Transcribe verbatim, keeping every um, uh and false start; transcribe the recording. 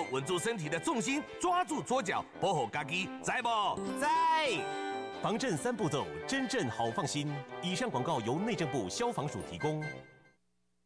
稳住身体的重心，抓住左脚，保护家己，在不？ 在。 防震三步骤，真正好放心。以上广告由内政部消防署提供。